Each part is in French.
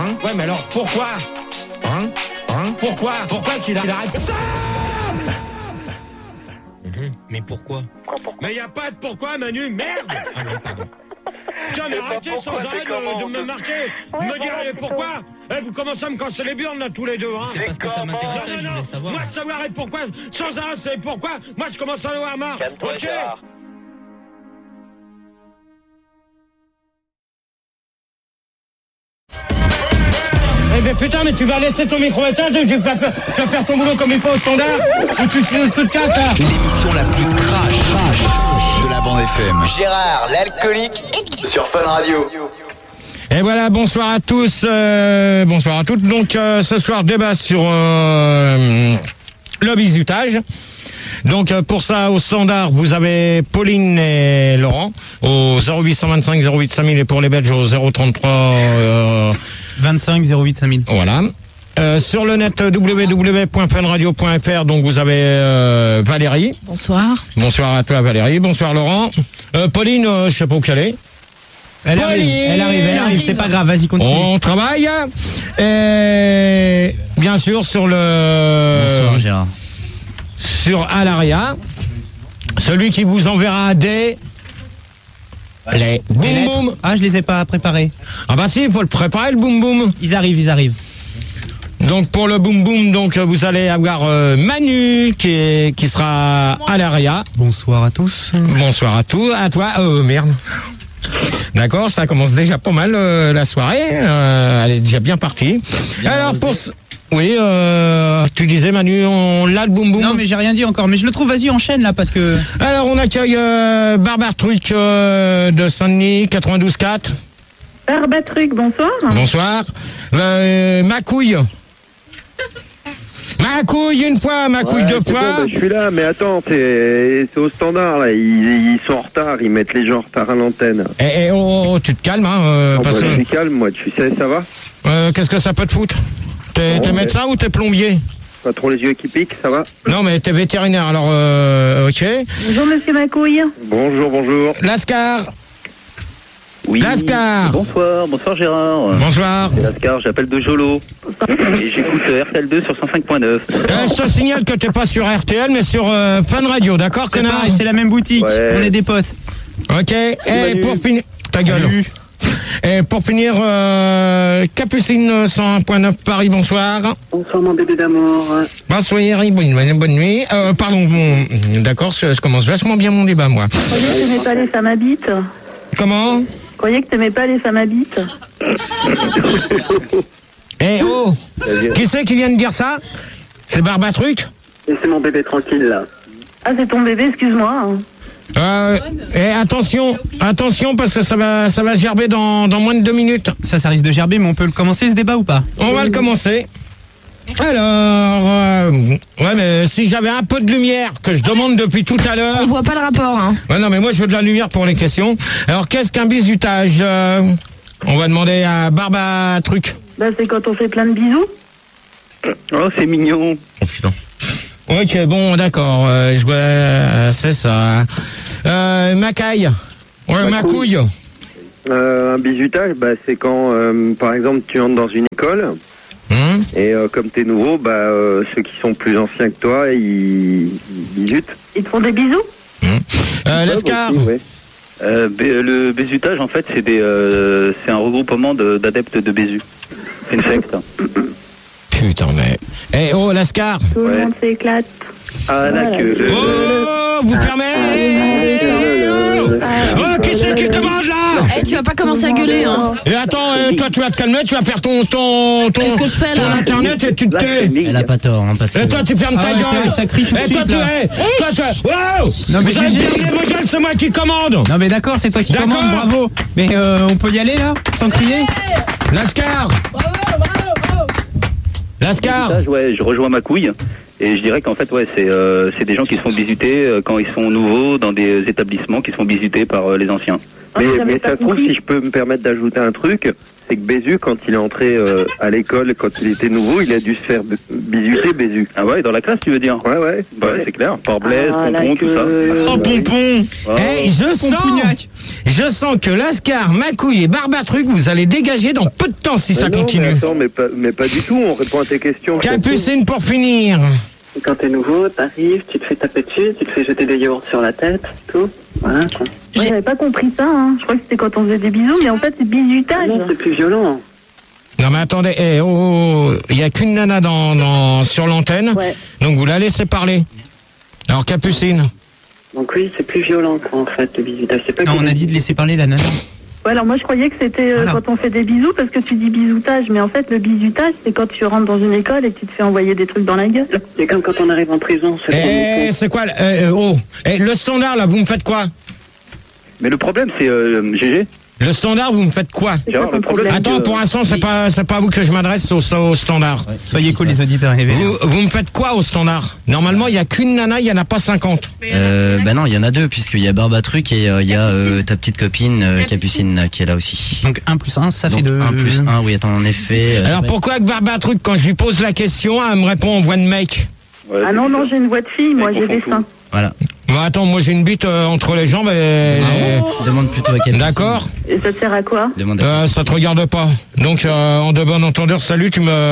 Ouais, mais alors, pourquoi Pourquoi qu'il arrête? Mais pourquoi? Mais y a pas de pourquoi, Manu, merde. Ah non, pardon. Putain, mais arrêtez sans arrêt de me marquer, de me dire pourquoi. Vous commencez à me casser les burnes là tous les deux, hein. C'est parce que ça m'intéressait, je voulais savoir. Moi de savoir et pourquoi, sans arrêt c'est pourquoi, moi je commence à en avoir marre. Ok. Eh ben putain, mais tu vas laisser ton micro éteint, tu vas faire ton boulot comme il faut au standard, ou tu te casses là. L'émission la plus crash de la bande FM. Gérard, l'alcoolique, sur Fun Radio. Et voilà, bonsoir à tous, bonsoir à toutes. Donc ce soir, débat sur le bizutage. Donc pour ça, au standard, vous avez Pauline et Laurent au 0825 08 5000 et pour les Belges au 033 25 08 5000. Voilà. Sur le net www.funradio.fr, donc vous avez Valérie. Bonsoir. Bonsoir à toi Valérie. Bonsoir Laurent. Pauline, je sais pas où qu'elle est. Elle arrive, c'est pas grave, vas-y, continue. On travaille. Et bien sûr sur le... Bonsoir Gérard. Sur Alaria, celui qui vous enverra les boum boum. Ah, je les ai pas préparés. Ah bah si, il faut le préparer le boum boum. Ils arrivent. Donc pour le boum boum, donc vous allez avoir Manu qui sera à l'ARIA. Bonsoir à tous. Bonsoir à toi. Merde. D'accord, ça commence déjà pas mal la soirée. Elle est déjà bien partie. Alors oui, tu disais Manu, on l'a le boum boum. Non mais j'ai rien dit encore, mais je le trouve, vas-y enchaîne là parce que... Alors on accueille Barbatruc de Saint-Denis, 92.4. Barbatruc, bonsoir. Bonsoir. Ma couille une fois, ma couille deux fois. Bon, je suis là, mais attends, c'est au standard là. Ils sont en retard, ils mettent les gens en retard à l'antenne. Tu te calmes, hein. Je suis calme, moi, tu sais, ça va. Qu'est-ce que ça peut te foutre? T'es médecin ou t'es plombier? Pas trop les yeux qui piquent, ça va? Non, mais t'es vétérinaire, alors ok. Bonjour monsieur Macouille. Bonjour. Lascar. Oui. Lascar. Bonsoir Gérard. Bonsoir. C'est Lascar, j'appelle de Jolo. Et j'écoute RTL2 sur 105.9. Je te signale que t'es pas sur RTL, mais sur Fun Radio, d'accord, connard? C'est la même boutique, ouais. On est des potes. Ok, et pour finir... Ta gueule. Salut. Et pour finir, Capucine 101.9 Paris, bonsoir. Bonsoir mon bébé d'amour. Bonsoir, bonne nuit. Pardon, d'accord, je commence vachement bien mon débat, moi. Je croyais que t'aimais pas les femmes à bite. Comment? Je croyais que t'aimais pas les femmes à bite. Qui c'est qui vient de dire ça? C'est Barbatruc? Laissez mon bébé tranquille là. Ah, c'est ton bébé, excuse-moi. Et attention, parce que ça va gerber dans moins de 2 minutes. Ça risque de gerber, mais on peut le commencer ce débat ou pas? On va le commencer. Alors, ouais, mais si j'avais un peu de lumière, que je demande depuis tout à l'heure... On voit pas le rapport, hein. Ouais, non, mais moi, je veux de la lumière pour les questions. Alors, qu'est-ce qu'un bizutage? On va demander à Barbatruc. Bah, c'est quand on fait plein de bisous. Oh, c'est mignon. Oh, putain. Ok, bon, d'accord, je vois, c'est ça. Macaille. Ouais, ma couille. Un bizutage, bah, c'est quand, par exemple, tu entres dans une école... Et comme t'es nouveau, ceux qui sont plus anciens que toi, ils bisutent. Ils te font des bisous. Lascar. Ouais. Le bizutage, en fait, c'est un regroupement d'adeptes de Bézu. C'est une secte. Putain, mais... Lascar. Tout le monde s'éclate. Ah, la queue. Oh, vous fermez. Qui c'est qui demande là? Tu vas pas commencer à gueuler, hein. Et attends, toi tu vas te calmer, tu vas faire ton Qu'est-ce que je fais, là? ton internet et tu te tais. Elle a pas tort, hein, parce que... Et toi tu fermes ta gueule. Ça crie tout de Et suite, toi tu là. Wow. Non, mais vous avez fermé vos gueules, c'est moi qui commande. Non mais d'accord, c'est toi qui D'accord. commandes, bravo. Mais on peut y aller là, sans crier? Lascar. Lascar. Ouais, je rejoins ma couille. Et je dirais qu'en fait, ouais, c'est des gens qui se font bisuter quand ils sont nouveaux dans des établissements qui se font bisuter par les anciens. Mais ça se trouve, si je peux me permettre d'ajouter un truc, c'est que Bézu, quand il est entré à l'école, quand il était nouveau, il a dû se faire bisuter Bézu. Ah ouais, dans la classe, tu veux dire? Ouais. Bah, c'est clair. Par Blaise, Pompon, tout ça. Oh, Pompon. Ouais. Je sens que Lascar, Macouille et Barbatruc, vous allez dégager dans peu de temps si ça continue. Mais pas du tout, on répond à tes questions. Capucine pour finir. Quand t'es nouveau, t'arrives, tu te fais taper dessus, tu te fais jeter des yaourts sur la tête, tout. Voilà, quoi. Moi, j'avais pas compris ça, hein. Je crois que c'était quand on faisait des bisous, mais en fait, c'est bisutage. Non, c'est plus violent. Non mais attendez, il y a qu'une nana sur l'antenne, donc vous la laissez parler. Alors Capucine. Donc oui, c'est plus violent, quoi, en fait, le bisutage. C'est pas Non, on a dit de laisser parler la nana. Ouais, alors moi je croyais que c'était quand on fait des bisous, parce que tu dis bisoutage, mais en fait le bisutage c'est quand tu rentres dans une école et que tu te fais envoyer des trucs dans la gueule. C'est comme quand on arrive en prison. C'est quoi le standard là, vous me faites quoi? Mais le problème c'est GG. Le standard, vous me faites quoi? Le problème, attends, pour l'instant, c'est pas à vous que je m'adresse au standard. Ouais, soyez cool, les auditeurs. Vous me faites quoi au standard? Normalement, il y a qu'une nana, il y en a pas 50. Bah non, il y en a deux, puisqu'il y a Barbatruc et il y a ta petite copine Capucine qui est là aussi. Donc 1 plus 1, ça fait 2. 1 plus 1, oui, attends, en effet. Alors pourquoi que Barbatruc, quand je lui pose la question, elle me répond en voix de mec? Ah non, j'ai une voix de fille, moi j'ai des seins. Voilà. Bon, attends, moi j'ai une bite entre les jambes et... Demande plutôt à Capucine. D'accord. Et ça te sert à quoi? Ça te regarde pas. Donc en de bon entendeur, salut,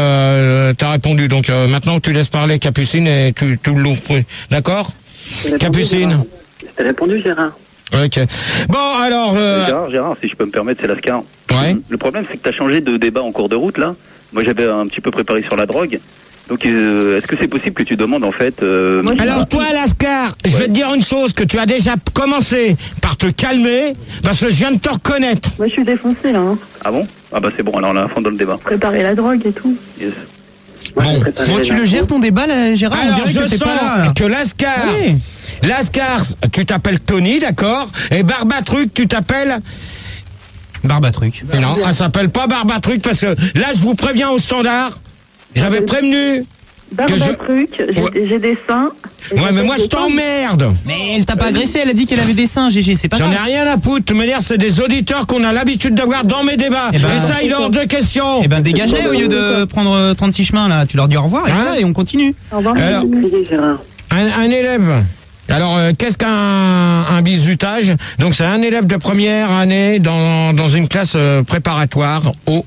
t'as répondu. Donc maintenant tu laisses parler Capucine et tu l'ouvres. D'accord? Capucine. T'as répondu, Gérard. Ok. Bon, alors... Gérard, si je peux me permettre, c'est Lascar. Ouais. Le problème, c'est que t'as changé de débat en cours de route, là. Moi, j'avais un petit peu préparé sur la drogue. Donc, est-ce que c'est possible que tu demandes, en fait... Alors, toi, Lascar, je vais te dire une chose, que tu as déjà commencé par te calmer, parce que je viens de te reconnaître. Moi, je suis défoncé, là. Hein. Ah bon? Ah bah, c'est bon, alors on est à fond dans le débat. Préparer la drogue et tout. Yes. Bon, tu le gères ton débat, là, Gérard? Alors, on dirait je que sens pas là. que Lascar... Oui. Lascar, tu t'appelles Tony, d'accord? Et Barbatruc, tu t'appelles... Barbatruc. Non, elle s'appelle pas Barbatruc, parce que là, je vous préviens au standard, j'avais prévenu... Barbatruc, j'ai des seins. Ouais, mais moi je t'emmerde. Mais elle t'a pas agressé, elle a dit qu'elle avait des seins, GG, c'est pas grave. J'en ai rien à foutre. De toute manière, c'est des auditeurs qu'on a l'habitude d'avoir dans mes débats. Et ça, il est hors de question. Eh ben, dégage-les au lieu de prendre 36 chemins, là. Tu leur dis au revoir et on continue. Au revoir, alors, un élève. Alors, qu'est-ce qu'un bisutage? Donc, c'est un élève de première année dans une classe préparatoire aux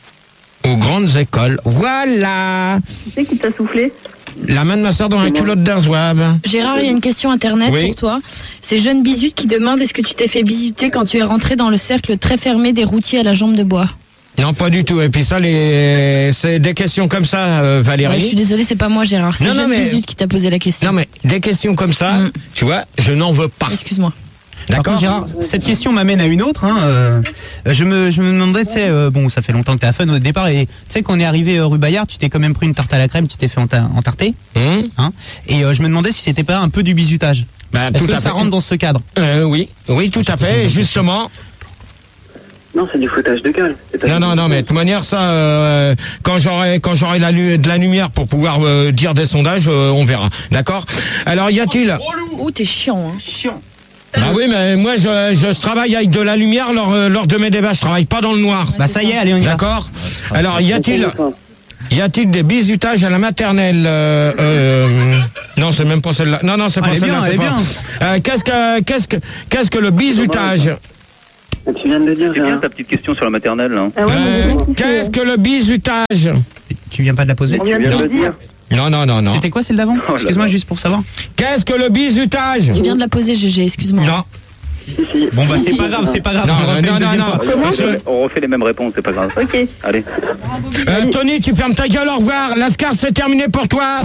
grandes écoles. Voilà. Tu sais qui t'a soufflé? La main de ma soeur dans la culotte d'un zouave. Gérard, il y a une question internet pour toi. C'est Jeune Bisute qui demande est-ce que tu t'es fait bisuter quand tu es rentré dans le cercle très fermé des routiers à la jambe de bois? Non, pas du tout. Et puis ça, c'est des questions comme ça, Valérie. Ouais, je suis désolée, c'est pas moi, Gérard. C'est Jeune Bisute qui t'a posé la question. Non, mais des questions comme ça, tu vois, je n'en veux pas. Excuse-moi. D'accord, Gérard, cette question m'amène à une autre. Je me demandais, tu sais, bon, ça fait longtemps que t'as fun au départ, et tu sais, quand on est arrivé rue Bayard, tu t'es quand même pris une tarte à la crème, tu t'es fait entarter. Et je me demandais si c'était pas un peu du bisutage. Est-ce que ça rentre dans ce cadre? Oui, tout à fait, justement. Non, c'est du foutage de gueule. Non, mais de toute manière, ça, quand j'aurai de la lumière pour pouvoir dire des sondages, on verra. D'accord? Alors, y a-t-il... Oh, t'es chiant, hein. Chiant. Ah oui, mais moi je travaille avec de la lumière lors de mes débats, je travaille pas dans le noir. Bah ça y est, allez, on y va. D'accord. Alors y a-t-il des bisutages à la maternelle? Non, c'est même pas celle-là. Non, c'est pas celle-là. C'est pas. Qu'est-ce que le bisutage? Tu viens de le dire. C'est bien ta petite question sur la maternelle. Hein. Qu'est-ce que le bisutage? Tu viens pas de la poser? Tu viens de le dire. Non. C'était quoi celle d'avant? Excuse-moi, juste pour savoir. Qu'est-ce que le bisutage? Tu viens de la poser, GG, excuse-moi. Non. Bon bah c'est pas grave. Non. On refait les mêmes réponses, c'est pas grave. Ok. Allez. Tony, tu fermes ta gueule, au revoir. Lascar, c'est terminé pour toi.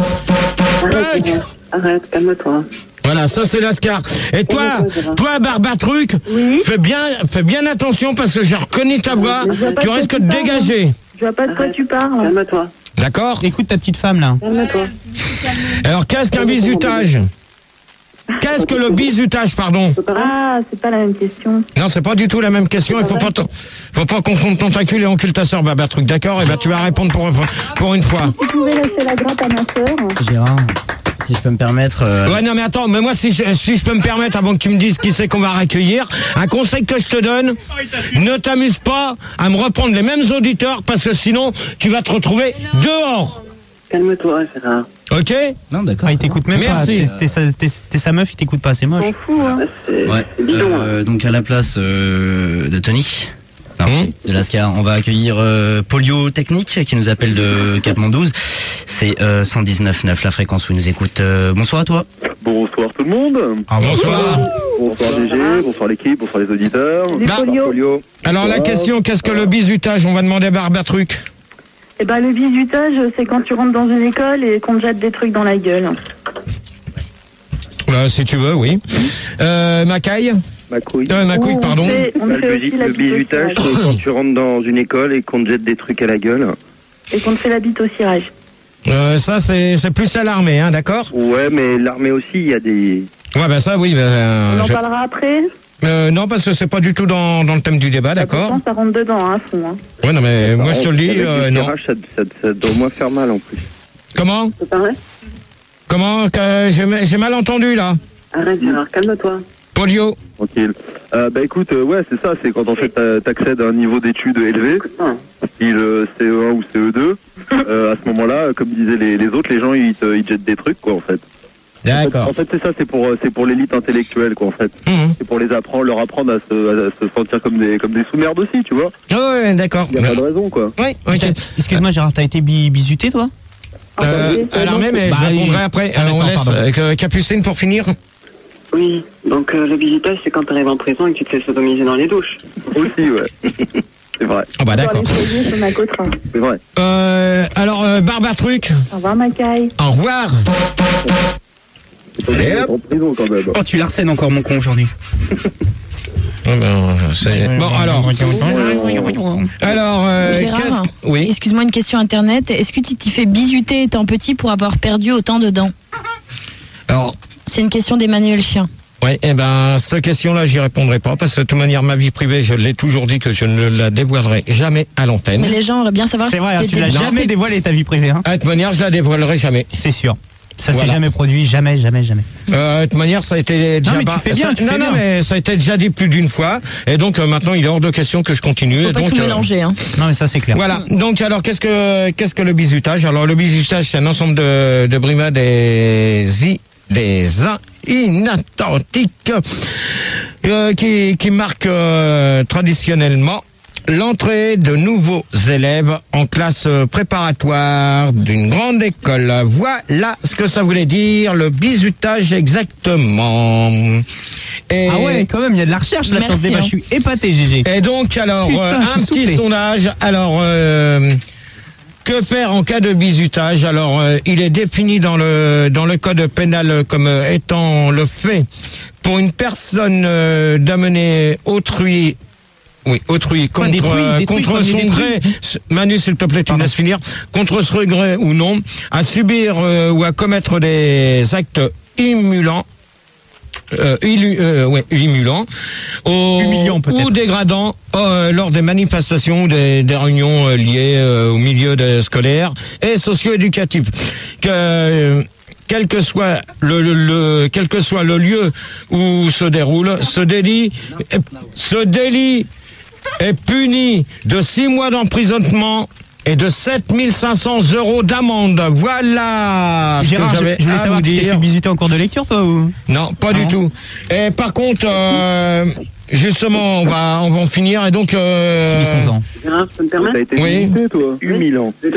Arrête, calme-toi. Voilà, ça c'est Lascar. Et toi Barbatruc, fais bien attention parce que j'ai reconnu ta voix. Tu risques de dégager. Je vois pas de quoi tu parles. Calme-toi. D'accord? Écoute ta petite femme là. Calme-toi. Alors qu'est-ce qu'un bisutage? Qu'est-ce que le bisutage, pardon? Ah, c'est pas la même question. Non, c'est pas du tout la même question. Il faut pas confondre tentacule et encule ta sœur, Barbatruc. D'accord? Et ben tu vas répondre pour une fois. Tu pouvais lâcher la grappe à ma sœur. Gérard. Si je peux me permettre. Ouais, non, mais attends, mais moi, si je peux me permettre, avant que tu me dises qui c'est qu'on va accueillir, un conseil que je te donne, ne t'amuse pas à me reprendre les mêmes auditeurs, parce que sinon, tu vas te retrouver dehors. Calme-toi, Gérard. Ok? Non, d'accord. Il t'écoute même Merci. pas. T'es sa meuf, il t'écoute pas, c'est moche. On fou, hein. Ouais. Donc à la place de Tony. Non, de Lascar, on va accueillir Polio Technique qui nous appelle de Cap-Mandouze. C'est 119.9 la fréquence où il nous écoute. Bonsoir à toi. Bonsoir tout le monde. Bonsoir. Bonsoir DG, bonsoir l'équipe, bonsoir les auditeurs. Bah, Polio. Alors la question, qu'est-ce que le bizutage? On va demander à Barbatruc. Eh ben, le bizutage, c'est quand tu rentres dans une école et qu'on te jette des trucs dans la gueule. Si tu veux, oui. Macaille? Ma couille. Ma couille, pardon. Le bizutage, c'est quand tu rentres dans une école et qu'on te jette des trucs à la gueule. Et qu'on te fait la bite au cirage. Ça, c'est plus à l'armée, hein, d'accord? Ouais, mais l'armée aussi, il y a des... Ouais, bah ça, oui. On en parlera après. Non, parce que c'est pas du tout dans le thème du débat, d'accord? Ça rentre dedans, hein, à fond. Hein. Ouais, non, mais moi, je te le dis, non. Ça doit moins faire mal, en plus. Comment? C'est pareil? Comment? J'ai mal entendu, là. Arrête, Gérard, calme-toi. Polio. Tranquille. Bah écoute, ouais, c'est ça, c'est quand en fait t'accèdes à un niveau d'études élevé, style CE1 ou CE2, à ce moment-là, comme disaient les autres, les gens ils jettent des trucs, quoi, en fait. D'accord. En fait, c'est ça, c'est pour l'élite intellectuelle, quoi, en fait. C'est pour leur apprendre à se sentir comme des sous-merdes aussi, tu vois. Ouais, d'accord. Il n'y a pas de raison, quoi. Oui, ok. Excuse-moi, Gérard, t'as été bizuté, toi? À l'armée, mais je répondrai après. On laisse Capucine pour finir. Oui, donc le bizutage, c'est quand tu arrives en prison et que tu te fais sodomiser dans les douches. Aussi, ouais. C'est vrai. Ah bah d'accord. C'est vrai. Alors, Barbatruc. Au revoir, Macaille. Au revoir. Allez, hop. En prison, quand même. Oh, tu l'arsènes encore, mon con, aujourd'hui. Bon, alors, Gérard, oui. Excuse-moi, une question internet. Est-ce que tu t'y fais bisuter étant petit pour avoir perdu autant de dents? Alors, c'est une question d'Emmanuel Chien. Oui, cette question-là, j'y répondrai pas, parce que de toute manière, ma vie privée, je l'ai toujours dit que je ne la dévoilerai jamais à l'antenne. Mais les gens auraient bien savoir si tu t'étais... Tu l'as jamais dévoilé, ta vie privée, hein? De toute manière, je la dévoilerai jamais. C'est sûr. Ça s'est jamais produit, jamais. De toute manière, ça a été déjà... Non, mais tu fais bien, mais ça a été déjà dit plus d'une fois, et donc maintenant, il est hors de question que je continue. Faut pas tout mélanger, hein. Non, mais ça, c'est clair. Voilà, donc alors, qu'est-ce que le bizutage? Alors, le bizutage, c'est un ensemble de brimades des inauthentiques qui marquent traditionnellement l'entrée de nouveaux élèves en classe préparatoire d'une grande école. Voilà ce que ça voulait dire, le bizutage exactement. Et ah ouais, quand même, il y a de la recherche là sur ce débat. Je suis épaté, GG. Et donc, alors, un petit sondage. Alors, que faire en cas de bizutage? Alors, il est défini dans le code pénal comme étant le fait pour une personne d'amener autrui contre son gré. Manu, s'il te plaît, tu me laisses finir. Contre son gré ou non, à subir ou à commettre des actes humiliants. Humiliant ou dégradant lors des manifestations ou des réunions liées au milieu scolaire et socio-éducatif. Quel que soit le lieu où se déroule, ce délit est puni de 6 mois d'emprisonnement et de 7 500 € d'amende. Voilà. Gérard, je voulais savoir, tu t'es fait bisuter en cours de lecture, toi, ou? Non, pas du tout. Et par contre, justement, on va en finir, et donc... Gérard, ça me permet? T'as été bisuté, toi? Humiliant.